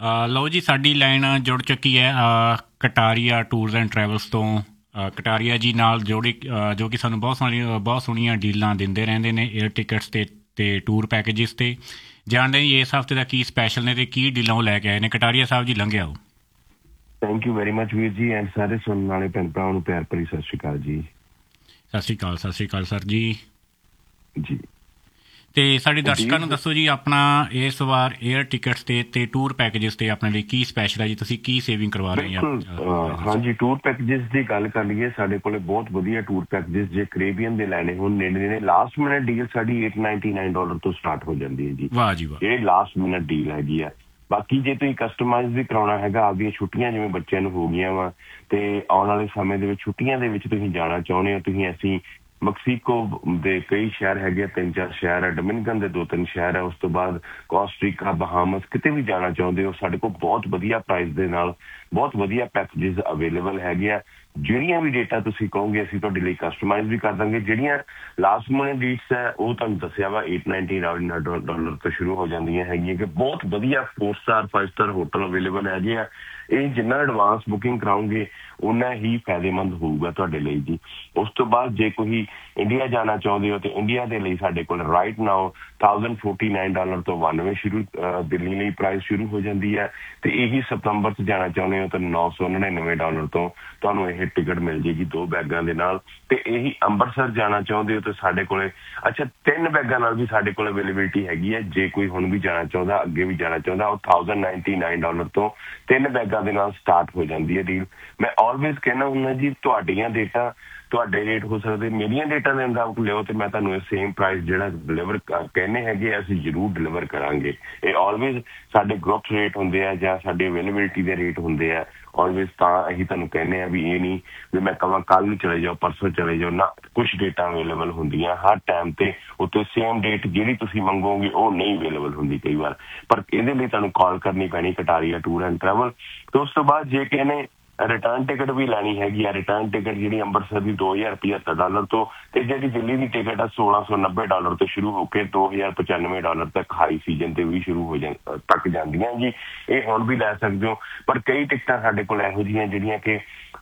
ਲਓ ਜੀ, ਸਾਡੀ ਲਾਈਨ ਜੁੜ ਚੁੱਕੀ ਹੈ ਕਟਾਰੀਆ ਟੂਰਸ ਐਂਡ ਟਰੈਵਲਸ ਤੋਂ। ਕਟਾਰੀਆ ਜੀ ਨਾਲ ਜੋੜੀ ਜੋ ਕਿ ਸਾਨੂੰ ਬਹੁਤ ਸੋਹਣੀਆਂ ਡੀਲਾਂ ਦਿੰਦੇ ਰਹਿੰਦੇ ਨੇ ਏਅਰ ਟਿਕਟਸ ਤੇ ਟੂਰ ਪੈਕੇਜਿਸ 'ਤੇ। ਜਾਣਦੇ ਜੀ ਇਸ ਹਫ਼ਤੇ ਦਾ ਕੀ ਸਪੈਸ਼ਲ ਨੇ ਅਤੇ ਕੀ ਡੀਲਾਂ ਉਹ ਲੈ ਕੇ ਆਏ ਨੇ। ਕਟਾਰੀਆ ਸਾਹਿਬ ਜੀ, ਲੰਘੇ ਆਓ। ਥੈਂਕ ਯੂ ਵੈਰੀ ਮਚ ਵੀਰ ਜੀ, ਐਂਡ ਸਾਰੇ ਸੁਣਨ ਵਾਲੇ ਭੈਣ ਭਰਾਵਾਂ ਨੂੰ ਪਿਆਰ ਭਰੀ ਸਤਿ ਸ਼੍ਰੀ ਅਕਾਲ ਜੀ। ਸਤਿ ਸ਼੍ਰੀ ਅਕਾਲ ਸਰ ਜੀ। ਜੀ ਤੇ ਸਾਡੇ ਦਰਸ਼ਕਾਂ ਨੂੰ ਦੱਸੋ ਜੀ, ਆਪਣਾ ਇਸ ਵਾਰ ਏਅਰ ਟਿਕਟਸ ਤੇ ਟੂਰ ਪੈਕੇਜਸ ਤੇ ਆਪਣੇ ਲਈ ਕੀ ਸਪੈਸ਼ਲ ਹੈ ਜੀ? ਤੁਸੀਂ ਕੀ ਸੇਵਿੰਗ ਕਰਵਾ ਰਹੇ ਹੋ? ਹਾਂਜੀ, ਟੂਰ ਪੈਕੇਜਸ ਦੀ ਗੱਲ ਕਰ ਲਈਏ, ਸਾਡੇ ਕੋਲ ਬਹੁਤ ਵਧੀਆ ਟੂਰ ਪੈਕੇਜਸ ਜੇ ਕੈਰੇਬੀਅਨ ਦੇ ਲੈਣੇ ਹੋਣ ਨੇੜੇ ਨੇ, ਲਾਸਟ ਮਿੰਟ ਡੀਲ ਸਾਡੀ $899 ਤੋਂ ਸਟਾਰਟ ਹੋ ਜਾਂਦੀ ਹੈ ਜੀ। ਵਾਹ ਜੀ ਵਾਹ, ਇਹ ਲਾਸਟ ਮਿੰਟ ਡੀਲ ਹੈਗੀ ਆ। ਬਾਕੀ ਜੇ ਤੁਸੀਂ ਕਸਟਮਾਈਜ਼ ਵੀ ਕਰਾਉਣਾ ਹੈਗਾ, ਆਪਦੀਆਂ ਛੁੱਟੀਆਂ ਜਿਵੇਂ ਬੱਚਿਆਂ ਨੂੰ ਹੋ ਗਈਆਂ ਵਾ ਤੇ ਆਉਣ ਵਾਲੇ ਸਮੇਂ ਦੇ ਵਿੱਚ ਛੁੱਟੀਆਂ ਦੇ ਵਿੱਚ ਤੁਸੀਂ ਜਾਣਾ ਚਾਹੁੰਦੇ ਹੋ, ਅਸੀਂ ਮੈਕਸੀਕੋ ਦੇ ਕਈ ਸ਼ਹਿਰ ਹੈਗੇ, 3-4 ਸ਼ਹਿਰ ਹੈ, ਡੋਮਿਨਿਕਨ ਦੇ 2-3 ਸ਼ਹਿਰ ਹੈ, ਉਸ ਤੋਂ ਬਾਅਦ ਕੋਸਟਰੀਕਾ, ਬਹਾਮਸ, ਕਿਤੇ ਵੀ ਜਾਣਾ ਚਾਹੁੰਦੇ ਹੋ, ਸਾਡੇ ਕੋਲ ਬਹੁਤ ਵਧੀਆ ਪ੍ਰਾਈਸ ਦੇ ਨਾਲ ਬਹੁਤ ਵਧੀਆ ਪੈਕੇਜਸ ਅਵੇਲੇਬਲ ਹੈਗੇ ਆ। ਜਿਹੜੀਆਂ ਵੀ ਡੇਟਾ ਤੁਸੀਂ ਕਹੋਗੇ ਅਸੀਂ ਤੁਹਾਡੇ ਲਈ ਕਸਟਮਾਈਜ਼ ਵੀ ਕਰ ਦਾਂਗੇ। ਜਿਹੜੀਆਂ ਲਾਸਟ ਮਿੰਟ ਡੇਟਸ ਹੈ ਉਹ ਤੁਹਾਨੂੰ ਦੱਸਿਆ ਵਾ $899 ਤੋਂ ਸ਼ੁਰੂ ਹੋ ਜਾਂਦੀਆਂ ਹੈਗੀਆਂ ਕਿ ਬਹੁਤ ਵਧੀਆ 4 ਸਟਾਰ 5 ਸਟਾਰ ਹੋਟਲ ਅਵੇਲੇਬਲ ਹੈਗੇ ਆ। ਇਹ ਜਿੰਨਾ ਐਡਵਾਂਸ ਬੁਕਿੰਗ ਕਰਾਉਂਗੇ ਉਨਾ ਹੀ ਫਾਇਦੇਮੰਦ ਹੋਊਗਾ ਤੁਹਾਡੇ ਲਈ ਜੀ। ਉਸ ਤੋਂ ਬਾਅਦ ਜੇ ਕੋਈ ਇੰਡੀਆ ਜਾਣਾ ਚਾਹੁੰਦੇ ਹੋ ਤੇ ਇੰਡੀਆ ਦੇ ਲਈ ਸਾਡੇ ਕੋਲ ਰਾਈਟ ਨਾਓ $1049 ਤੋਂ 92 ਸ਼ੁਰੂ ਦਿੱਲੀ ਲਈ ਪ੍ਰਾਈਸ ਸ਼ੁਰੂ ਹੋ ਜਾਂਦੀ ਹੈ। ਤੇ ਇਹੀ ਸਤੰਬਰ 'ਚ ਜਾਣਾ ਚਾਹੁੰਦੇ ਹੋ ਤਾਂ $999 ਤੋਂ ਤੁਹਾਨੂੰ ਇਹ ਟਿਕਟ ਮਿਲ ਜਾਏਗੀ 2 ਬੈਗਾਂ ਦੇ ਨਾਲ। ਤੇ ਇਹੀ ਅੰਮ੍ਰਿਤਸਰ ਜਾਣਾ ਚਾਹੁੰਦੇ ਹੋ ਤਾਂ ਸਾਡੇ ਕੋਲੇ 3 ਬੈਗਾਂ ਨਾਲ ਵੀ ਸਾਡੇ ਕੋਲ ਅਵੇਲੇਬਿਲਿਟੀ ਹੈਗੀ ਹੈ। ਜੇ ਕੋਈ ਹੁਣ ਵੀ ਜਾਣਾ ਚਾਹੁੰਦਾ, ਅੱਗੇ ਵੀ ਜਾਣਾ ਚਾਹੁੰਦਾ, ਉਹ $1099 ਤੋਂ 3 ਬੈਗਾਂ ਦੇ ਨਾਲ ਸਟਾਰਟ ਹੋ ਜਾਂਦੀ ਹੈ ਡੀਲ। ਮੈਂ ਆਲਵੇਜ਼ ਕਹਿਣਾ ਹੁੰਦਾ ਜੀ, ਤੁਹਾਡੀਆਂ ਡੇਟਾਂ ਤੁਹਾਡੇ ਰੇਟ ਹੋ ਸਕਦੇ, ਮੇਰੀਆਂ ਡੇਟਾਂ ਦੇ ਮੁਤਾਬਕ ਲਿਓ ਤੇ ਮੈਂ ਤੁਹਾਨੂੰ ਇਹ ਸੇਮ ਪ੍ਰਾਈਸ ਜਿਹੜਾ ਡਿਲੀਵਰ ਕਹਿੰਦੇ ਹੈਗੇ ਅਸੀਂ ਜ਼ਰੂਰ ਡਿਲੀਵਰ ਕਰਾਂਗੇ। ਇਹ ਆਲਵੇਜ਼ ਸਾਡੇ ਗਰੁੱਪ ਰੇਟ ਹੁੰਦੇ ਆ ਜਾਂ ਸਾਡੇ ਅਵੇਲੇਬਿਲਿਟੀ ਦੇ ਰੇਟ ਹੁੰਦੇ ਆ ਆਲਵੇਜ਼। ਤਾਂ ਅਸੀਂ ਤੁਹਾਨੂੰ ਕਹਿੰਦੇ ਆ ਵੀ ਇਹ ਨਹੀਂ ਵੀ ਮੈਂ ਕਹਾਂ ਕੱਲ੍ਹ ਨੂੰ ਚਲੇ ਜਾਓ, ਪਰਸੋਂ ਚਲੇ ਜਾਓ ਨਾ। ਕੁਛ ਡੇਟਾਂ ਅਵੇਲੇਬਲ ਹੁੰਦੀਆਂ ਹਰ ਟਾਈਮ ਤੇ ਉੱਤੇ, ਸੇਮ ਡੇਟ ਜਿਹੜੀ ਤੁਸੀਂ ਮੰਗੋਗੇ ਉਹ ਨਹੀਂ ਅਵੇਲੇਬਲ ਹੁੰਦੀ ਕਈ ਵਾਰ, ਪਰ ਇਹਦੇ ਲਈ ਤੁਹਾਨੂੰ ਕਾਲ ਕਰਨੀ ਪੈਣੀ ਕਟਾਰੀਆ ਟੂਰ ਐਂਡ ਟਰੈਵਲ। ਤੇ ਉਸ ਤੋਂ ਬਾਅਦ ਜੇ ਕਹਿੰਦੇ ਰਿਟਰਨ ਟਿਕਟ ਵੀ ਲੈਣੀ ਹੈਗੀ ਆ, ਰਿਟਰਨ ਟਿਕਟ ਜਿਹੜੀ ਅੰਮ੍ਰਿਤਸਰ ਦੀ $2075 ਤੋਂ ਤੇ ਜਿਹੜੀ ਦਿੱਲੀ ਦੀ ਟਿਕਟ ਆ $1690 ਤੋਂ ਸ਼ੁਰੂ ਹੋ ਕੇ $2095 ਤੱਕ ਹਾਈ ਸੀਜ਼ਨ ਤੇ ਵੀ ਸ਼ੁਰੂ ਹੋ ਤੱਕ ਜਾਂਦੀਆਂ ਜੀ। ਇਹ ਹੁਣ ਵੀ ਲੈ ਸਕਦੇ ਹੋ, ਪਰ ਕਈ ਟਿਕਟਾਂ ਸਾਡੇ ਕੋਲ ਇਹੋ ਜਿਹੀਆਂ ਜਿਹੜੀਆਂ ਕਿ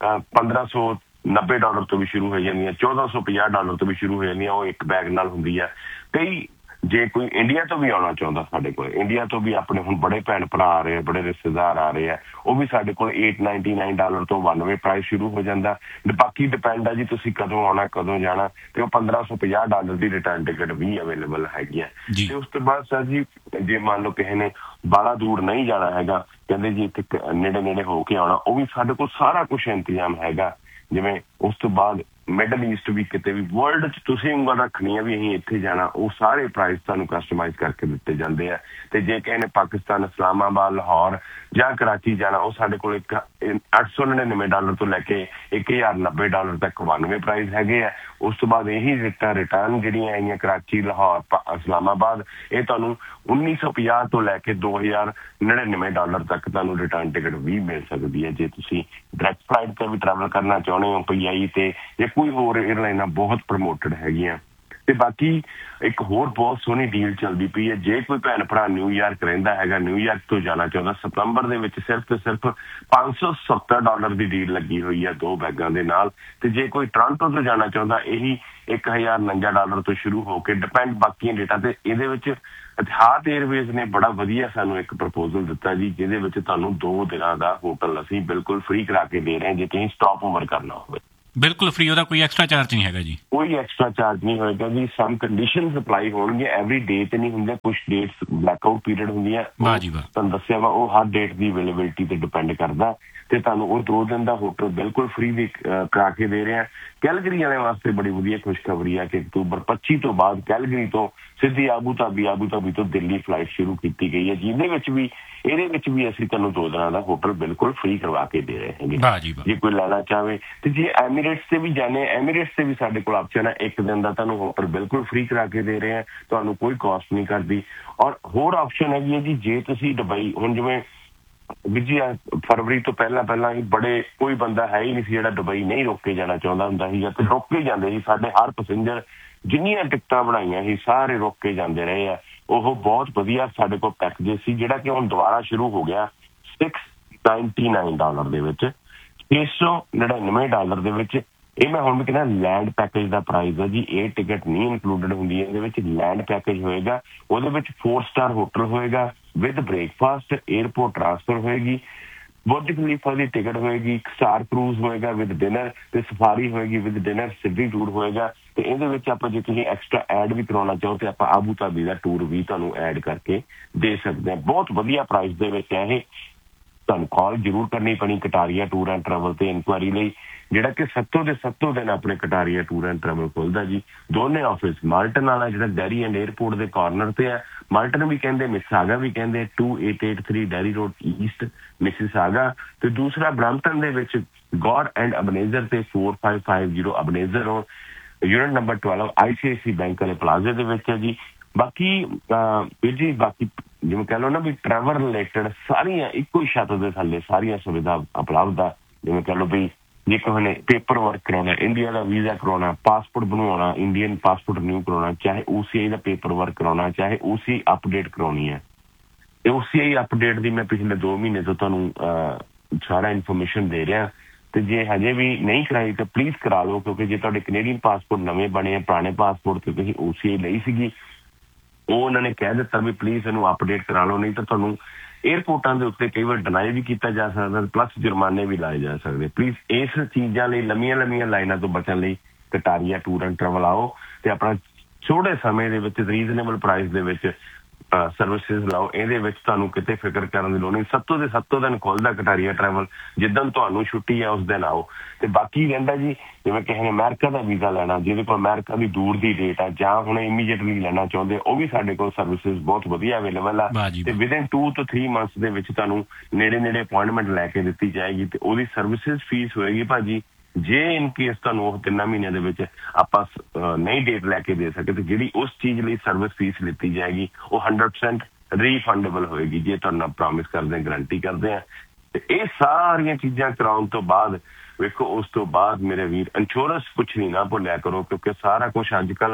$1590 ਤੋਂ ਵੀ ਸ਼ੁਰੂ ਹੋ ਜਾਂਦੀਆਂ, $1450 ਤੋਂ ਵੀ ਸ਼ੁਰੂ ਹੋ ਜਾਂਦੀਆਂ। ਉਹ ਇੱਕ ਬੈਗ ਨਾਲ ਹੁੰਦੀ ਆ। ਕਈ ਜੇ ਕੋਈ ਇੰਡੀਆ ਤੋਂ ਵੀ ਆਉਣਾ ਚਾਹੁੰਦਾ, ਸਾਡੇ ਕੋਲ ਇੰਡੀਆ ਤੋਂ ਵੀ ਆਪਣੇ ਹੁਣ ਬੜੇ ਭੈਣ ਭਰਾ ਆ ਰਹੇ ਆ, ਬੜੇ ਰਿਸ਼ਤੇਦਾਰ ਆ ਰਹੇ ਆ, ਉਹ ਵੀ ਸਾਡੇ ਕੋਲ $899 ਤੋਂ 92 ਪ੍ਰਾਈਸ ਸ਼ੁਰੂ ਹੋ ਜਾਂਦਾ। ਬਾਕੀ ਡਿਪੈਂਡ ਆ ਜੀ ਤੁਸੀਂ ਕਦੋਂ ਆਉਣਾ, ਕਦੋਂ ਜਾਣਾ। ਤੇ ਉਹ $1550 ਦੀ ਰਿਟਰਨ ਟਿਕਟ ਵੀ ਅਵੇਲੇਬਲ ਹੈਗੀ ਹੈ। ਤੇ ਉਸ ਤੋਂ ਬਾਅਦ ਸਰ ਜੀ, ਜੇ ਮੰਨ ਲਓ ਕਿਸੇ ਨੇ ਬਾਹਲਾ ਦੂਰ ਨਹੀਂ ਜਾਣਾ ਹੈਗਾ, ਕਹਿੰਦੇ ਜੀ ਇੱਥੇ ਨੇੜੇ ਹੋ ਕੇ ਆਉਣਾ, ਉਹ ਵੀ ਸਾਡੇ ਕੋਲ ਸਾਰਾ ਕੁਛ ਇੰਤਜ਼ਾਮ ਹੈਗਾ। ਜਿਵੇਂ ਉਸ ਤੋਂ ਬਾਅਦ ਮਿਡਲ ਈਸਟ ਵੀ, ਕਿਤੇ ਵੀ ਵਰਲਡ 'ਚ ਤੁਸੀਂ ਉਂਗਲ ਰੱਖਣੀ ਹੈ ਵੀ ਅਸੀਂ ਇੱਥੇ ਜਾਣਾ, ਉਹ ਸਾਰੇ ਪ੍ਰਾਈਸ ਤੁਹਾਨੂੰ ਕਸਟਮਾਈਜ਼ ਕਰਕੇ ਦਿੱਤੇ ਜਾਂਦੇ ਆ। ਤੇ ਜੇ ਕਿਸੇ ਨੇ ਪਾਕਿਸਤਾਨ, ਇਸਲਾਮਾਬਾਦ, ਲਾਹੌਰ ਜਾਂ ਕਰਾਚੀ ਜਾਣਾ, ਉਹ ਸਾਡੇ ਕੋਲ $899 ਤੋਂ ਲੈ ਕੇ $1090 ਤੱਕ 92 ਪ੍ਰਾਈਸ ਹੈਗੇ ਆ। ਉਸ ਤੋਂ ਬਾਅਦ ਇਹੀ ਰਿਟਰਨ ਜਿਹੜੀਆਂ ਆਈਆਂ ਕਰਾਚੀ, ਲਾਹੌਰ, ਇਸਲਾਮਾਬਾਦ, ਇਹ ਤੁਹਾਨੂੰ $1950 ਤੋਂ ਲੈ ਕੇ $2099 ਤੱਕ ਤੁਹਾਨੂੰ ਰਿਟਰਨ ਟਿਕਟ ਵੀ ਮਿਲ ਸਕਦੀ ਹੈ। ਜੇ ਤੁਸੀਂ ਡਾਇਰੈਕਟ ਫਲਾਈਟ ਤੇ ਵੀ ਟਰੈਵਲ ਕਰਨਾ ਚਾਹੁੰਦੇ ਹੋ, PI ਤੇ ਜਾਂ ਕੋਈ ਹੋਰ ਏਅਰਲਾਈਨਾਂ ਬਹੁਤ ਪ੍ਰਮੋਟਡ ਹੈਗੀਆਂ। ਤੇ ਬਾਕੀ ਇੱਕ ਹੋਰ ਬਹੁਤ ਸੋਹਣੀ ਡੀਲ ਚੱਲਦੀ ਪਈ ਹੈ। ਜੇ ਕੋਈ ਭੈਣ ਭਰਾ ਨਿਊਯਾਰਕ ਰਹਿੰਦਾ ਹੈਗਾ, ਨਿਊਯਾਰਕ ਤੋਂ ਜਾਣਾ ਚਾਹੁੰਦਾ, ਸਤੰਬਰ ਦੇ ਵਿੱਚ ਸਿਰਫ ਤੇ ਸਿਰਫ $570 ਦੀ ਡੀਲ ਲੱਗੀ ਹੋਈ ਹੈ 2 ਬੈਗਾਂ ਦੇ ਨਾਲ। ਤੇ ਜੇ ਕੋਈ ਟੋਰਾਂਟੋ ਤੋਂ ਜਾਣਾ ਚਾਹੁੰਦਾ, ਇਹੀ $1049 ਤੋਂ ਸ਼ੁਰੂ ਹੋ ਕੇ ਡਿਪੈਂਡ ਬਾਕੀਆਂ ਡੇਟਾਂ ਤੇ। ਇਹਦੇ ਵਿੱਚ ਇਤਿਹਾਦ ਏਅਰਵੇਜ਼ ਨੇ ਬੜਾ ਵਧੀਆ ਸਾਨੂੰ ਇੱਕ ਪ੍ਰਪੋਜ਼ਲ ਦਿੱਤਾ ਜੀ, ਜਿਹਦੇ ਵਿੱਚ ਤੁਹਾਨੂੰ 2 ਦਿਨਾਂ ਦਾ ਹੋਟਲ ਅਸੀਂ ਬਿਲਕੁਲ ਫ੍ਰੀ ਕਰਾ ਕੇ ਦੇ ਰਹੇ ਹਾਂ ਜੇ ਤੁਸੀਂ ਸਟਾਪ ਓਵਰ ਕਰਨਾ ਹੋਵੇ। ਬਿਲਕੁਲ ਫ੍ਰੀ, ਉਹਦਾ ਕੋਈ ਐਕਸਟਰਾ ਚਾਰਜ ਨਹੀਂ ਹੈਗਾ ਜੀ? ਕੋਈ ਐਕਸਟਰਾ ਚਾਰਜ ਨਹੀਂ ਹੋਏਗਾ ਜੀ। ਸਮ ਕੰਡੀਸ਼ਨਸ ਅਪਲਾਈ ਹੋਣਗੇ, ਐਵਰੀ ਡੇ ਤੇ ਨਹੀਂ ਹੁੰਦੇ, ਕੁਛ ਡੇਟਸ ਬਲੈਕਆਊਟ ਪੀਰੀਅਡ ਹੁੰਦੀਆਂ। ਤੁਹਾਨੂੰ ਦੱਸਿਆ ਵਾ ਉਹ ਹਰ ਡੇਟ ਦੀ ਅਵੇਲੇਬਿਲਿਟੀ ਤੇ ਡਿਪੈਂਡ ਕਰਦਾ। ਤੇ ਤੁਹਾਨੂੰ ਉਹ 2 ਦਿਨ ਦਾ ਹੋਟਲ ਬਿਲਕੁਲ ਫ੍ਰੀ ਵੀ ਕਰਾ ਕੇ ਦੇ ਰਹੇ ਆ। ਕੈਲਗਰੀ ਵਾਲਿਆਂ ਵਾਸਤੇ ਬੜੀ ਵਧੀਆ ਖੁਸ਼ਖਬਰੀ ਆ ਕਿ ਅਕਤੂਬਰ 25 ਤੋਂ ਬਾਅਦ ਕੈਲਗਰੀ ਤੋਂ ਸਿੱਧੀ ਆਬੂ ਧਾਬੀ ਤੋਂ ਦਿੱਲੀ ਫਲਾਈਟ ਸ਼ੁਰੂ ਕੀਤੀ ਗਈ ਹੈ, ਇਹਦੇ ਵਿੱਚ ਵੀ ਅਸੀਂ ਤੁਹਾਨੂੰ 2 ਦਿਨਾਂ ਦਾ ਹੋਟਲ ਬਿਲਕੁਲ ਫ੍ਰੀ ਕਰਵਾ ਕੇ ਦੇ ਰਹੇ ਹੈਗੇ ਜੇ ਕੋਈ ਲੈਣਾ ਚਾਹਵੇ। ਤੇ ਜੇ ਐਮੀਰੇਟਸ ਤੇ ਵੀ ਜਾਣੇ, ਐਮੀਰੇਟਸ ਤੇ ਵੀ ਸਾਡੇ ਕੋਲ ਆਪਸ਼ਨ ਹੈ, 1 ਦਿਨ ਦਾ ਤੁਹਾਨੂੰ ਹੋਟਲ ਬਿਲਕੁਲ ਫ੍ਰੀ ਕਰਾ ਕੇ ਦੇ ਰਹੇ ਆ, ਤੁਹਾਨੂੰ ਕੋਈ ਕਾਸਟ ਨਹੀਂ ਕਰਦੀ। ਔਰ ਹੋਰ ਆਪਸ਼ਨ ਹੈਗੀ ਹੈ ਜੀ, ਜੇ ਤੁਸੀਂ ਦੁਬਈ, ਹੁਣ ਜਿਵੇਂ ਜੀ ਫਰਵਰੀ ਤੋਂ ਪਹਿਲਾਂ ਹੀ ਕੋਈ ਬੰਦਾ ਹੈ ਹੀ ਨਹੀਂ ਸੀ ਜਿਹੜਾ ਦੁਬਈ ਨਹੀਂ ਰੁਕ ਕੇ ਜਾਣਾ ਚਾਹੁੰਦਾ ਹੁੰਦਾ ਸੀ, ਤੇ ਰੁਕ ਕੇ ਜਾਂਦੇ ਸੀ। ਸਾਡੇ ਹਰ ਪੈਸੇਂਜਰ ਜਿੰਨੀਆਂ ਟਿਕਟਾਂ ਬਣਾਈਆਂ ਸੀ ਸਾਰੇ ਰੁਕ ਕੇ ਜਾਂਦੇ ਰਹੇ ਆ। ਉਹ ਬਹੁਤ ਵਧੀਆ ਸਾਡੇ ਕੋਲ ਪੈਕੇਜ ਸੀ, ਜਿਹੜਾ ਕਿ ਹੁਣ ਦੁਬਾਰਾ ਸ਼ੁਰੂ ਹੋ ਗਿਆ $699 ਦੇ ਵਿੱਚ, $699 ਦੇ ਵਿੱਚ। ਇਹ ਮੈਂ ਹੁਣ ਵੀ ਕਹਿੰਦਾ ਲੈਂਡ ਪੈਕੇਜ ਦਾ ਪ੍ਰਾਈਸ ਹੈ ਜੀ। ਇਹ ਟਿਕਟ ਨਹੀਂ ਇਨਕਲੂਡਡ ਹੁੰਦੀ ਹੈ ਇਹਦੇ ਵਿੱਚ, ਲੈਂਡ ਪੈਕੇਜ ਹੋਏਗਾ। ਉਹਦੇ ਵਿੱਚ 4 ਸਟਾਰ ਹੋਟਲ ਹੋਏਗਾ ਵਿਦ ਬ੍ਰੇਕਫਾਸਟ, 에ਅਰਪੋਰਟ ਟਰਾਂਸਫਰ ਹੋਏਗੀ, ਬੁਰਜ ਖਲੀਫਾ ਦੀ ਟਿਕਟ ਹੋਏਗੀ, ਸਟਾਰ ਕਰੂਜ਼ ਹੋਏਗਾ ਵਿਦ ਡਿਨਰ, ਤੇ ਸਫਾਰੀ ਹੋਏਗੀ ਵਿਦ ਡਿਨਰ, ਸਿੱਧੀ ਟੂਰ ਹੋਏਗਾ। ਤੇ ਇਹਦੇ ਵਿੱਚ ਆਪਾਂ ਜੇ ਤੁਸੀਂ ਐਕਸਟਰਾ ਐਡ ਵੀ ਕਰਾਉਣਾ ਚਾਹੋ ਤੇ ਆਪਾਂ ਆਬੂ ਧਾਬੀ ਦਾ ਟੂਰ ਵੀ ਤੁਹਾਨੂੰ ਐਡ ਕਰਕੇ ਦੇ ਸਕਦੇ ਹਾਂ। ਬਹੁਤ ਵਧੀਆ ਪ੍ਰਾਈਸ ਦੇ ਵਿੱਚ ਹੈ ਇਹ। ਤੁਹਾਨੂੰ ਕਾਲ ਜ਼ਰੂਰ ਕਰਨੀ ਪੈਣੀ ਕਟਾਰੀਆ ਟੂਰ ਐਂਡ ਟਰੈਵਲ ਤੇ ਇਨਕੁਆਇਰੀ ਲਈ, ਜਿਹੜਾ ਕਿ ਸੱਤੋਂ ਦੇ ਸੱਤੋਂ ਦਿਨ ਆਪਣੇ ਕਟਾਰੀਆ ਟੂਰ ਐਂਡ ਟਰੈਵਲ ਖੁੱਲਦਾ ਜੀ। ਦੋਨੇ ਆਫਿਸ ਮਾਲਟਨ ਵਾਲਾ ਜਿਹੜਾ ਡੈਰੀ ਐਂਡ 에ਅਰਪੋਰਟ ਦੇ ਕਾਰਨਰ ਤੇ ਹੈ, ਮਾਲਟਨ ਵੀ ਕਹਿੰਦੇ, ਮਿਸਿਸਾਗਾ ਵੀ ਕਹਿੰਦੇ, 2883 ਡੈਰੀ ਰੋਡ ਈਸਟ ਮਿਸਿਸਾਗਾ, ਤੇ ਦੂਸਰਾ ਬ੍ਰੈਂਪਟਨ ਦੇ ਵਿੱਚ ਗॉड ਐਂਡ ਅਬਨੇਜ਼ਰ ਤੇ 4550 ਅਬਨੇਜ਼ਰ road, unit number 12 ICICI bank ਵਾਲੇ ਪਲਾਜ਼ੇ ਦੇ ਵਿੱਚ ਹੈ ਜੀ। ਬਾਕੀ ਵੀਰ ਜੀ, ਬਾਕੀ ਜਿਵੇਂ ਕਹਿ ਲਓ ਨਾ ਵੀ ਟਰੈਵਲ ਰਿਲੇਟਡ ਸਾਰੀਆਂ ਇੱਕੋ ਹੀ ਛੱਤ ਦੇ ਥੱਲੇ ਸਾਰੀਆਂ ਸੁਵਿਧਾ ਉਪਲਬਧ ਆ। ਜਿਵੇਂ ਕਹਿ ਲਓ ਵੀ ਜੇ ਕਿਸੇ ਨੇ ਪੇਪਰ ਵਰਕ ਕਰਾਉਣਾ, ਇੰਡੀਆ ਦਾ ਵੀਜ਼ਾ ਕਰਾਉਣਾ, ਪਾਸਪੋਰਟ ਬਣਵਾਉਣਾ, ਇੰਡੀਅਨ ਪਾਸਪੋਰਟ ਰਿਨਿਊ ਕਰਾਉਣਾ, ਚਾਹੇ OCI ਦਾ ਪੇਪਰ ਵਰਕ ਕਰਾਉਣਾ, ਚਾਹੇ OCI ਅਪਡੇਟ ਕਰਾਉਣੀ ਹੈ। OCI ਅਪਡੇਟ ਦੀ ਮੈਂ ਪਿਛਲੇ 2 ਮਹੀਨੇ ਤੋਂ ਤੁਹਾਨੂੰ ਸਾਰਾ ਇਨਫੋਰਮੇਸ਼ਨ ਦੇ ਰਿਹਾ, ਤੇ ਜੇ ਹਜੇ ਵੀ ਨਹੀਂ ਕਰਾਈ ਤਾਂ ਪਲੀਜ਼ ਕਰਾ ਲਓ, ਕਿਉਂਕਿ ਜੇ ਤੁਹਾਡੇ ਕੈਨੇਡੀਅਨ ਪਾਸਪੋਰਟ ਨਵੇਂ ਬਣੇ ਆ, ਪੁਰਾਣੇ ਪਾਸਪੋਰਟ ਤੇ ਤੁਸੀਂ OCI ਲਈ ਸੀਗੀ, ਉਹ ਉਹਨਾਂ ਨੇ ਕਹਿ ਦਿੱਤਾ ਵੀ ਪਲੀਜ਼ ਇਹਨੂੰ ਅਪਡੇਟ ਕਰਾ ਲਓ, ਨਹੀਂ ਤਾਂ ਤੁਹਾਨੂੰ 에ਅਰਪੋਰਟਾਂ ਦੇ ਉੱਤੇ ਕਈ ਵਾਰ ਡਿਨਾਈ ਵੀ ਕੀਤਾ ਜਾ ਸਕਦਾ, ਪਲੱਸ ਜੁਰਮਾਨੇ ਵੀ ਲਾਏ ਜਾ ਸਕਦੇ। ਪਲੀਜ਼ ਇਸ ਚੀਜ਼ਾਂ ਲਈ ਲੰਮੀਆਂ ਲਾਈਨਾਂ ਤੋਂ ਬਚਣ ਲਈ ਕਟਾਰੀਆ ਟੂਰ ਐਂਡ ਟਰੈਵਲ ਆਓ ਤੇ ਆਪਣਾ ਥੋੜੇ ਸਮੇਂ ਦੇ ਵਿੱਚ ਰੀਜ਼ਨੇਬਲ ਪ੍ਰਾਈਸ ਦੇ ਵਿੱਚ ਸਰਵਿਸਿਜ਼ ਲਾਓ। ਇਹਦੇ ਵਿੱਚ ਤੁਹਾਨੂੰ ਕਿਤੇ ਫਿਕਰ ਕਰਨ ਦੀ ਲੋੜ ਨਹੀਂ। ਸੱਤੋਂ ਦੇ ਸੱਤੋਂ ਦਿਨ ਖੁੱਲਦਾ ਕਟਾਰੀਆ ਟਰੈਵਲ, ਜਿੱਦਣ ਤੁਹਾਨੂੰ ਛੁੱਟੀ ਹੈ ਉਸ ਦਿਨ ਆਓ। ਤੇ ਬਾਕੀ ਰਹਿੰਦਾ ਜੀ, ਜਿਵੇਂ ਕਿਸੇ ਨੇ ਅਮਰੀਕਾ ਦਾ ਵੀਜ਼ਾ ਲੈਣਾ, ਜਿਹਦੇ ਕੋਲ ਅਮਰੀਕਾ ਦੀ ਦੂਰ ਦੀ ਡੇਟ ਆ, ਜਾਂ ਹੁਣ ਇਮੀਡੀਏਟਲੀ ਲੈਣਾ ਚਾਹੁੰਦੇ, ਉਹ ਵੀ ਸਾਡੇ ਕੋਲ ਸਰਵਿਸਿਜ਼ ਬਹੁਤ ਵਧੀਆ ਅਵੇਲੇਬਲ ਆ। ਤੇ ਵਿਦਿਨ 2 ਤੋਂ 3 ਮੰਥਸ ਦੇ ਵਿੱਚ ਤੁਹਾਨੂੰ ਨੇੜੇ ਅਪਾਇੰਟਮੈਂਟ ਲੈ ਕੇ ਦਿੱਤੀ ਜਾਏਗੀ, ਤੇ ਉਹਦੀ ਸਰਵਿਸਿਜ਼ ਫੀਸ ਹੋਏਗੀ ਭਾਜੀ, ਜੇ ਇਨ ਕੇਸ ਤੁਹਾਨੂੰ ਉਹ 3 ਮਹੀਨਿਆਂ ਦੇ ਵਿੱਚ ਆਪਾਂ ਨਹੀਂ ਡੇਟ ਲੈ ਕੇ ਦੇ ਸਕੇ, ਤੇ ਜਿਹੜੀ ਉਸ ਚੀਜ਼ ਲਈ ਸਰਵਿਸ ਫੀਸ ਲਿੱਤੀ ਜਾਏਗੀ ਉਹ 100% ਰੀਫੰਡੇਬਲ ਹੋਏਗੀ, ਜੇ ਤੁਹਾਨੂੰ ਪ੍ਰੋਮਿਸ ਕਰਦੇ ਹਾਂ, ਗਰੰਟੀ ਕਰਦੇ ਹਾਂ। ਤੇ ਇਹ ਸਾਰੀਆਂ ਚੀਜ਼ਾਂ ਕਰਾਉਣ ਤੋਂ ਬਾਅਦ ਵੇਖੋ, ਉਸ ਤੋਂ ਬਾਅਦ ਮੇਰੇ ਵੀਰ ਇੰਸ਼ੋਰੈਂਸ ਕੁਛ ਨਹੀਂ ਨਾ ਭੁੱਲਿਆ ਕਰੋ, ਕਿਉਂਕਿ ਸਾਰਾ ਕੁਛ ਅੱਜ ਕੱਲ੍ਹ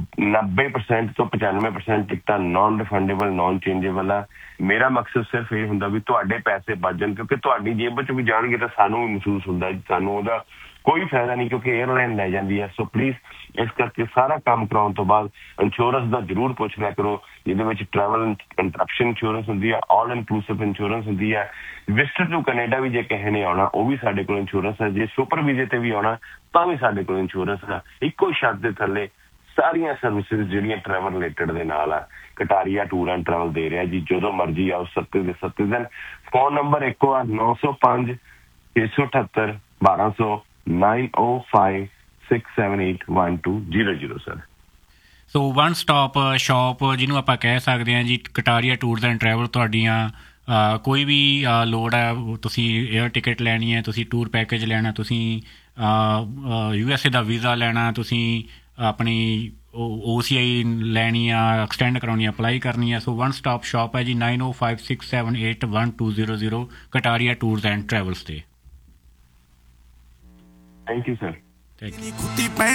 90% ਤੋਂ 95% ਟਿਕਟਾਂ ਨਾਨ ਰਿਫੰਡੇਬਲ, ਨਾਨ ਚੇਂਜੇਬਲ ਆ। ਮੇਰਾ ਮਕਸਦ ਸਿਰਫ ਇਹ ਹੁੰਦਾ ਵੀ ਤੁਹਾਡੇ ਪੈਸੇ ਬਚ ਜਾਣ, ਕਿਉਂਕਿ ਤੁਹਾਡੀ ਜੇਬ 'ਚ ਵੀ ਜਾਣਗੇ ਤਾਂ ਸਾਨੂੰ ਵੀ ਮਹਿਸੂਸ ਹੁੰਦਾ ਜੀ ਸਾਨੂੰ ਉਹਦਾ ਕੋਈ ਫਾਇਦਾ ਨਹੀਂ, ਕਿਉਂਕਿ 에ਅਰਲਾਈਨ ਲੈ ਜਾਂਦੀ ਹੈ। ਸੋ ਪਲੀਜ਼ ਇਸ ਕਰਕੇ ਸਾਰਾ ਕੰਮ ਕਰਾਉਣ ਤੋਂ ਬਾਅਦ ਇੰਸ਼ੋਰੈਂਸ ਦਾ ਜ਼ਰੂਰ ਪੁੱਛ ਲਿਆ ਕਰੋ, ਜਿਹਦੇ ਵਿੱਚ ਟਰੈਵਲ ਇੰਟਰਪਸ਼ਨ ਇੰਸ਼ੋਰੈਂਸ ਹੁੰਦੀ ਹੈ, ਆਲ ਇਨਕਲੂਸਿਵ ਇੰਸ਼ੋਰੈਂਸ ਹੁੰਦੀ ਹੈ। ਵਿਜ਼ਟਰ ਟੂ ਕੈਨੇਡਾ ਵੀ ਜੇ ਕਿਸੇ ਨੇ ਆਉਣਾ, ਉਹ ਵੀ ਸਾਡੇ ਕੋਲ ਇੰਸ਼ੋਰੈਂਸ ਹੈ। ਜੇ ਸੁਪਰ ਵੀਜ਼ੇ ਤੇ ਵੀ ਆਉਣਾ ਤਾਂ ਵੀ ਸਾਡੇ ਕੋਲ ਇੰਸ਼ੋਰੈਂਸ ਹੈ। ਇੱਕੋ ਛੱਤ ਦੇ ਥੱਲੇ ਸਾਰੀਆਂ ਸਰਵਿਸਿਜ਼ ਜਿਹੜੀਆਂ ਟਰੈਵਲ ਰਿਲੇਟਡ ਦੇ ਨਾਲ ਆ, ਕਟਾਰੀਆ ਟੂਰ ਐਂਡ ਟਰੈਵਲ ਦੇ ਰਿਹਾ ਜੀ। ਜਦੋਂ ਮਰਜ਼ੀ ਆਓ, ਸੱਤੇ ਦੇ ਸੱਤੇ ਦਿਨ। ਫੋਨ ਨੰਬਰ ਇੱਕੋ ਆ, 905 678 1200, 9056781200 ਸਰ। ਸੋ ਵਨ ਸਟਾਪ ਸ਼ਾਪ ਜਿਹਨੂੰ ਆਪਾਂ ਕਹਿ ਸਕਦੇ ਹਾਂ ਜੀ, ਕਟਾਰੀਆ ਟੂਰਸ ਐਂਡ ਟਰੈਵਲ। ਤੁਹਾਡੀਆਂ ਕੋਈ ਵੀ ਲੋੜ ਹੈ, ਤੁਸੀਂ 에ਅਰ ਟਿਕਟ ਲੈਣੀ ਹੈ, ਤੁਸੀਂ ਟੂਰ ਪੈਕੇਜ ਲੈਣਾ, ਤੁਸੀਂ USA ਦਾ ਵੀਜ਼ਾ ਲੈਣਾ, ਤੁਸੀਂ ਆਪਣੀ OCI ਲੈਣੀ ਆ, ਐਕਸਟੈਂਡ ਕਰਾਉਣੀ, ਅਪਲਾਈ ਕਰਨੀ ਹੈ, ਸੋ ਵਨ ਸਟਾਪ ਸ਼ਾਪ ਹੈ ਜੀ, 9056781200 ਕਟਾਰੀਆ ਟੂਰਸ ਐਂਡ ਟਰੈਵਲਸ ਤੇ। Thank you sir.